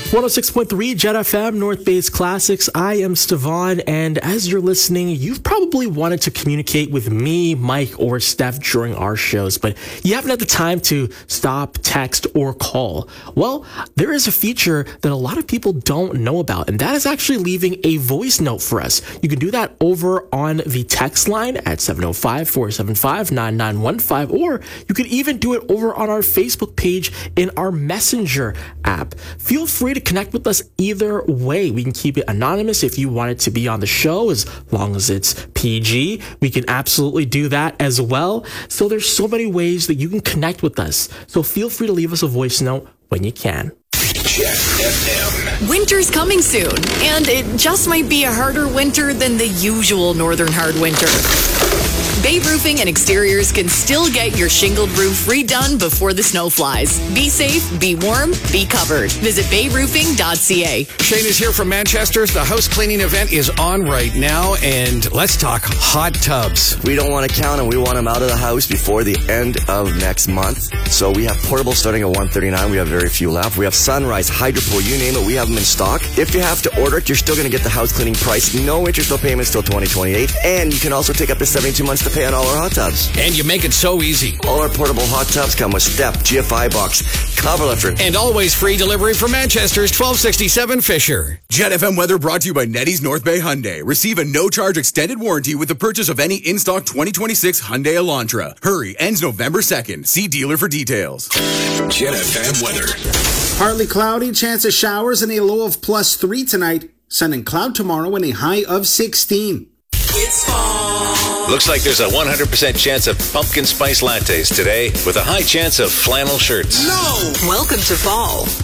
106.3 Jet FM, North Base Classics. I am Stevon, and as you're listening, you've probably wanted to communicate with me, Mike, or Steph during our shows, but you haven't had the time to stop, text, or call. Well, there is a feature that a lot of people don't know about, and that is actually leaving a voice note for us. You can do that over on the text line at 705-475-9915, or you could even do it over on our Facebook page in our Messenger app. Feel free to connect with us either way. We can keep it anonymous if you want it to be on the show, as long as it's PG. We can absolutely do that as well. So there's so many ways that you can connect with us. So feel free to leave us a voice note when you can. Jet FM. Winter's coming soon, and it just might be a harder winter than the usual northern hard winter. Bay Roofing and Exteriors can still get your shingled roof redone before the snow flies. Be safe, be warm, be covered. Visit bayroofing.ca. Shane is here from Manchester's. The house cleaning event is on right now, and let's talk hot tubs. We don't want to count them. We want them out of the house before the end of next month. So we have portable starting at $139. We have very few left. We have Sunrise, Hydropool, you name it. We have them in stock. If you have to order it, you're still going to get the house cleaning price. No interest, no payments till 2028. And you can also take up to 72 months to pay on all our hot tubs. And you make it so easy. All our portable hot tubs come with step, GFI box, cover lifter, And always free delivery from Manchester's 1267 Fisher. Jet FM weather brought to you by Nettie's North Bay Hyundai. Receive a no-charge extended warranty with the purchase of any in-stock 2026 Hyundai Elantra. Hurry, ends November 2nd. See dealer for details. Jet FM weather. Partly cloudy, chance of showers and a low of +3 tonight. Sun and cloud tomorrow and a high of 16. It's fall. Looks like there's a 100% chance of pumpkin spice lattes today with a high chance of flannel shirts. Welcome to fall.